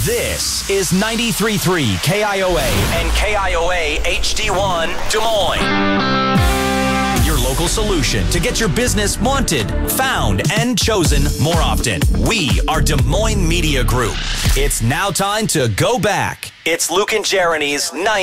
This is 93.3 KIOA and KIOA HD1 Des Moines. Your local solution to get your business wanted, found, and chosen more often. We are Des Moines Media Group. It's now time to go back. It's Luke and Jeremy's 90.